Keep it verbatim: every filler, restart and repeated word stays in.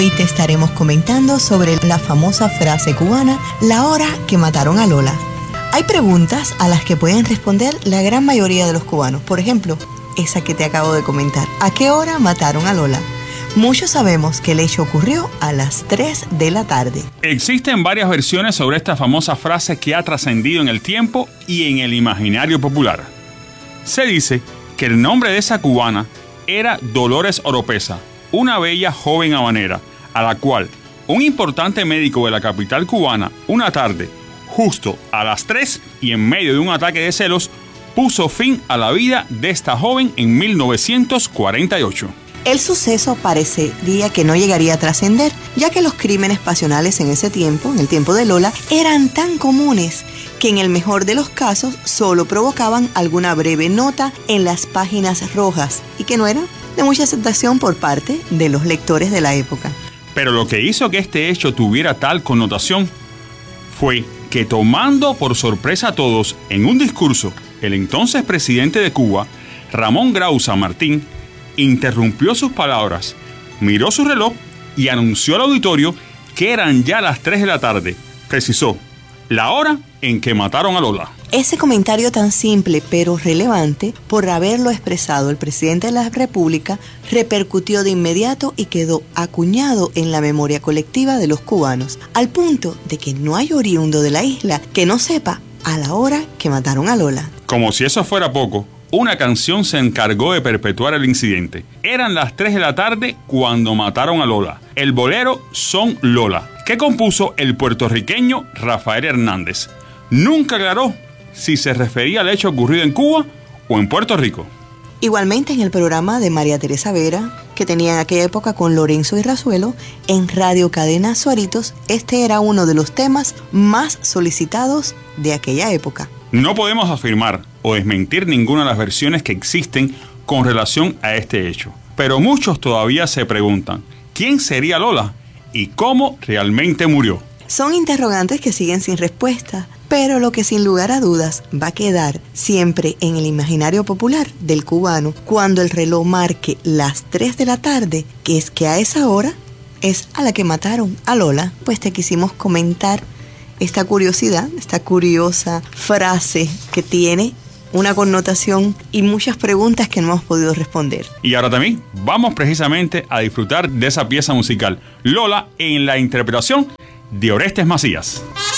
Hoy te estaremos comentando sobre la famosa frase cubana, la hora que mataron a Lola. Hay preguntas a las que pueden responder la gran mayoría de los cubanos. Por ejemplo, esa que te acabo de comentar. ¿A qué hora mataron a Lola? Muchos sabemos que el hecho ocurrió a las tres de la tarde. Existen varias versiones sobre esta famosa frase que ha trascendido en el tiempo y en el imaginario popular. Se dice que el nombre de esa cubana era Dolores Oropesa, una bella joven habanera, a la cual un importante médico de la capital cubana, una tarde, justo a las tres y en medio de un ataque de celos, puso fin a la vida de esta joven en mil novecientos cuarenta y ocho. El suceso parecería que no llegaría a trascender, ya que los crímenes pasionales en ese tiempo, en el tiempo de Lola, eran tan comunes que en el mejor de los casos solo provocaban alguna breve nota en las páginas rojas y que no era de mucha aceptación por parte de los lectores de la época. Pero lo que hizo que este hecho tuviera tal connotación fue que, tomando por sorpresa a todos en un discurso, el entonces presidente de Cuba, Ramón Grau San Martín, interrumpió sus palabras, miró su reloj y anunció al auditorio que eran ya las tres de la tarde. Precisó la hora en que mataron a Lola. Ese comentario tan simple pero relevante, por haberlo expresado el presidente de la República, repercutió de inmediato y quedó acuñado en la memoria colectiva de los cubanos, al punto de que no hay oriundo de la isla que no sepa a la hora que mataron a Lola. Como si eso fuera poco, una canción se encargó de perpetuar el incidente. Eran las tres de la tarde cuando mataron a Lola. El bolero Son Lola, que compuso el puertorriqueño Rafael Hernández. Nunca aclaró si se refería al hecho ocurrido en Cuba o en Puerto Rico. Igualmente en el programa de María Teresa Vera, que tenía en aquella época con Lorenzo Irrazuelo, en Radio Cadena Suaritos, este era uno de los temas más solicitados de aquella época. No podemos afirmar o desmentir ninguna de las versiones que existen con relación a este hecho, pero muchos todavía se preguntan ¿quién sería Lola y cómo realmente murió? Son interrogantes que siguen sin respuesta, pero lo que sin lugar a dudas va a quedar siempre en el imaginario popular del cubano cuando el reloj marque las tres de la tarde, que es que a esa hora es a la que mataron a Lola. Pues te quisimos comentar esta curiosidad, esta curiosa frase que tiene una connotación y muchas preguntas que no hemos podido responder. Y ahora también vamos precisamente a disfrutar de esa pieza musical, Lola, en la interpretación de Orestes Macías.